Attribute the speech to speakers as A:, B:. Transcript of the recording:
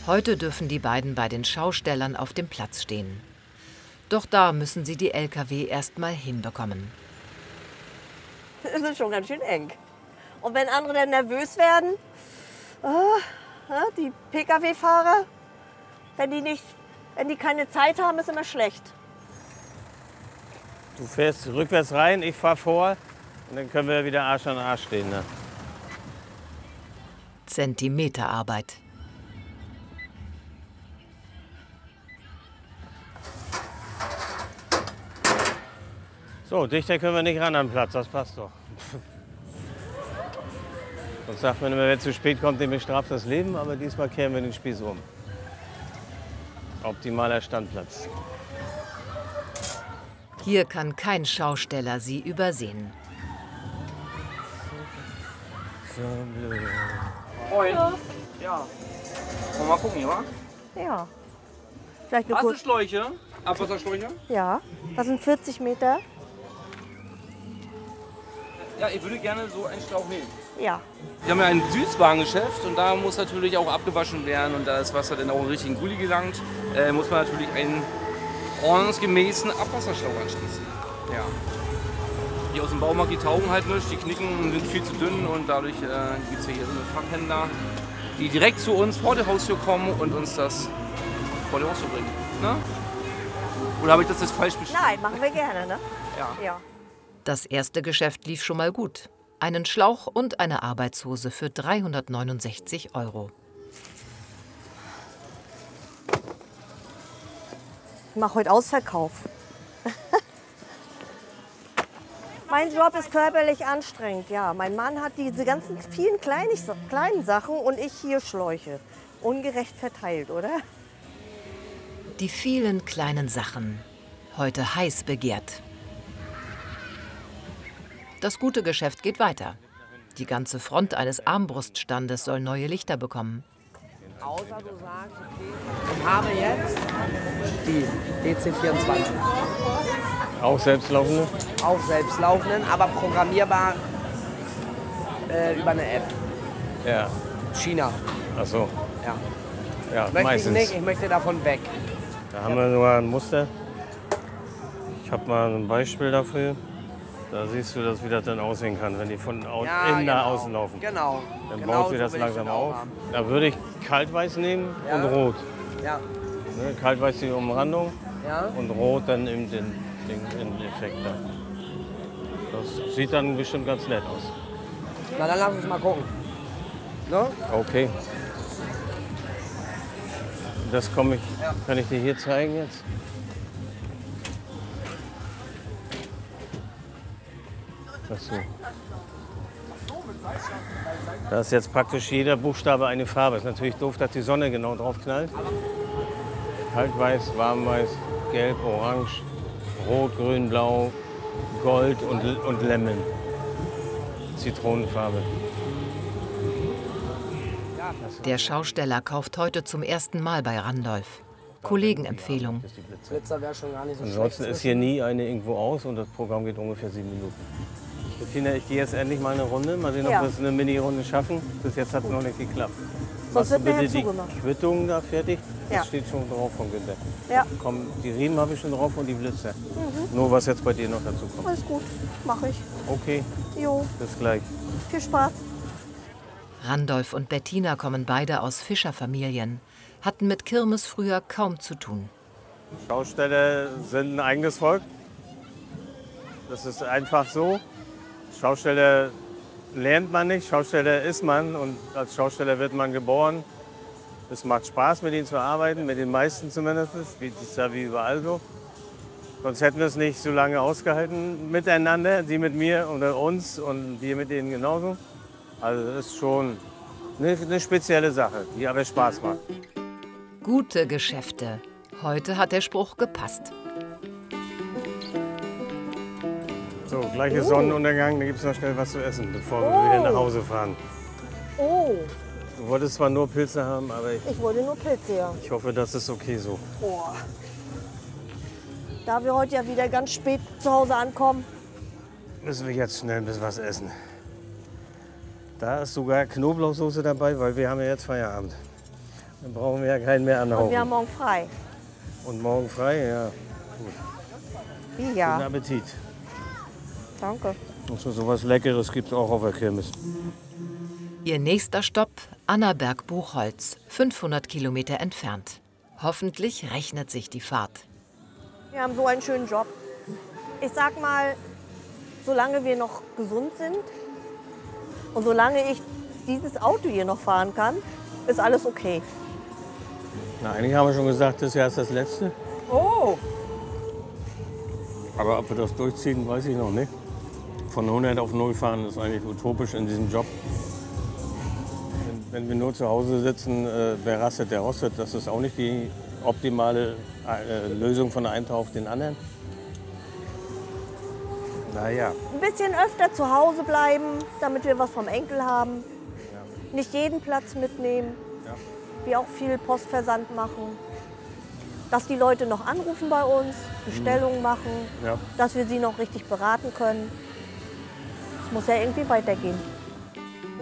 A: Heute dürfen die beiden bei den Schaustellern auf dem Platz stehen. Doch da müssen sie die Lkw erst mal hinbekommen.
B: Es ist schon ganz schön eng. Und wenn andere dann nervös werden, die Pkw-Fahrer, wenn die keine Zeit haben, ist immer schlecht.
C: Du fährst rückwärts rein, ich fahre vor und dann können wir wieder Arsch an Arsch stehen. Ne?
A: Zentimeterarbeit.
C: So, dichter können wir nicht ran am Platz, das passt doch. Sonst sagt man immer, wer zu spät kommt, dem bestraft das Leben, aber diesmal kehren wir den Spieß um. Optimaler Standplatz.
A: Hier kann kein Schausteller sie übersehen.
D: Moin. Ja. Wollen wir mal gucken, ja?
B: Ja. Vielleicht eine
D: Hast du Schläuche? Abwasserschläuche?
B: Ja, das sind 40 Meter.
D: Ja, ich würde gerne so einen Schlauch nehmen.
B: Ja.
D: Wir haben ja ein Süßwarengeschäft und da muss natürlich auch abgewaschen werden und da das Wasser dann auch in den richtigen Gully gelangt, muss man natürlich einen ordnungsgemäßen Abwasserschlauch anschließen. Ja. Die aus dem Baumarkt, die taugen halt nicht, die knicken, sind viel zu dünn und dadurch gibt es ja hier so eine Fachhändler, die direkt zu uns vor die Haustür kommen und uns das vor die Haustür bringen. Ne? Oder habe ich das jetzt falsch beschrieben?
B: Nein, machen wir gerne, ne? Ja.
A: Das erste Geschäft lief schon mal gut. Einen Schlauch und eine Arbeitshose für 369 €.
B: Ich mache heute Ausverkauf. Mein Job ist körperlich anstrengend, ja. Mein Mann hat diese ganzen vielen kleinen Sachen und ich hier Schläuche. Ungerecht verteilt, oder?
A: Die vielen kleinen Sachen. Heute heiß begehrt. Das gute Geschäft geht weiter. Die ganze Front eines Armbruststandes soll neue Lichter bekommen.
E: Außer du sagst, okay, ich habe jetzt die DC24.
C: Auch selbstlaufende?
E: Auch selbstlaufenden, aber programmierbar über eine App.
C: Ja.
E: China.
C: Ach so.
E: Ja.
C: Ja,
E: Möchte
C: meistens.
E: ich nicht, ich möchte davon weg.
C: Da haben wir sogar ein Muster. Ich habe mal ein Beispiel dafür. Da siehst du, wie das dann aussehen kann, wenn die von innen nach außen laufen.
E: Genau.
C: Dann
E: Genau
C: baut sie
E: so
C: das
E: will ich
C: langsam
E: das auch
C: auf.
E: haben.
C: Da würde ich kaltweiß nehmen
E: Ja.
C: und rot.
E: Ja.
C: Ne, kaltweiß die Umrandung
E: Ja.
C: und rot dann eben den Effekt da. Das sieht dann bestimmt ganz nett aus.
E: Na dann lass uns mal gucken. Ne?
C: Okay. Das kann ich dir hier zeigen jetzt. Ach so. Da ist jetzt praktisch jeder Buchstabe eine Farbe. Ist natürlich doof, dass die Sonne genau drauf knallt. Kaltweiß, warmweiß, gelb, orange, rot, grün, blau, gold und Lemon. Zitronenfarbe.
A: Der Schausteller kauft heute zum ersten Mal bei Randolph. Kollegenempfehlung.
E: Blitzer wäre schon gar nicht so
C: Ansonsten
E: schlecht.
C: ist hier nie eine irgendwo aus und das Programm geht ungefähr 7 Minuten. Bettina, ich gehe jetzt endlich mal eine Runde. Mal sehen, ob
B: Ja.
C: wir es eine Mini-Runde schaffen. Bis jetzt hat es noch nicht geklappt.
B: Sonst
C: Machst
B: wird
C: du bitte
B: nachher
C: die
B: zugemacht.
C: Quittung da fertig?
B: Ja.
C: Das steht schon drauf von Günther.
B: Ja,
C: Komm, die Riemen habe ich schon drauf und die Blitze. Nur was jetzt bei dir noch dazu kommt.
B: alles gut. Mache ich.
C: Okay,
B: Jo,
C: bis gleich.
B: viel Spaß.
A: Randolph und Bettina kommen beide aus Fischerfamilien, hatten mit Kirmes früher kaum zu tun.
C: Schausteller sind ein eigenes Volk. Das ist einfach so. Schausteller lernt man nicht, Schausteller ist man und als Schausteller wird man geboren. Es macht Spaß, mit ihnen zu arbeiten, mit den meisten zumindest. Das ist ja wie überall so. Sonst hätten wir es nicht so lange ausgehalten miteinander, sie mit mir oder uns und wir mit denen genauso. Also das ist schon eine spezielle Sache, die aber Spaß macht.
A: Gute Geschäfte. Heute hat der Spruch gepasst.
C: So, gleicher Sonnenuntergang, da gibt es noch schnell was zu essen, bevor wir wieder nach Hause fahren.
B: Oh,
C: Du wolltest zwar nur Pilze haben, aber
B: ich wollte nur Pilze, ja.
C: ich hoffe, das ist okay so.
B: Oh. Da wir heute ja wieder ganz spät zu Hause ankommen.
C: Müssen wir jetzt schnell ein bisschen was essen. Da ist sogar Knoblauchsoße dabei, weil wir haben ja jetzt Feierabend. Dann brauchen wir ja keinen mehr
B: Und wir
C: anhauchen.
B: haben morgen frei.
C: Und morgen frei, ja.
B: Wie
C: Guten
B: ja?
C: Appetit.
B: Danke.
C: Und so was Leckeres gibt es auch auf der Kirmes.
A: Ihr nächster Stopp Annaberg-Buchholz, 500 Kilometer entfernt. Hoffentlich rechnet sich die Fahrt.
B: Wir haben so einen schönen Job. Ich sag mal, solange wir noch gesund sind und solange ich dieses Auto hier noch fahren kann, ist alles okay.
C: Na, eigentlich haben wir schon gesagt, das Jahr ist das letzte.
B: Oh!
C: Aber ob wir das durchziehen, weiß ich noch nicht. Von 100 auf 0 fahren ist eigentlich utopisch in diesem Job. Wenn wir nur zu Hause sitzen, wer rastet, der rostet. Das ist auch nicht die optimale Lösung von einem Tag auf den anderen. Naja,
B: Ein bisschen öfter zu Hause bleiben, damit wir was vom Enkel haben. Nicht jeden Platz mitnehmen.
C: Ja.
B: Wir auch viel Postversand machen. Dass die Leute noch anrufen bei uns, Bestellungen machen,
C: ja.
B: dass wir sie noch richtig beraten können. Es muss ja irgendwie weitergehen.